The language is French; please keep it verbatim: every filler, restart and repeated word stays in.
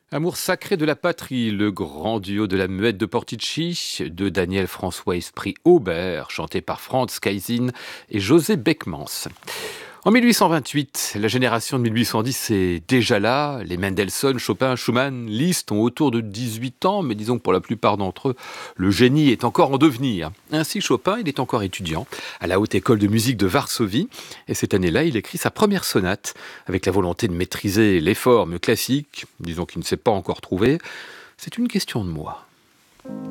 Amour sacré de la patrie, le grand duo de la Muette de Portici, de Daniel François Esprit Aubert, chanté par Franz Kaisin et José Beckmans. En mille huit cent vingt-huit, la génération de mille huit cent dix est déjà là. Les Mendelssohn, Chopin, Schumann, Liszt ont autour de dix-huit ans, mais disons que pour la plupart d'entre eux, le génie est encore en devenir. Ainsi, Chopin, il est encore étudiant à la Haute École de musique de Varsovie. Et cette année-là, il écrit sa première sonate avec la volonté de maîtriser les formes classiques, disons qu'il ne s'est pas encore trouvé. C'est une question de moi.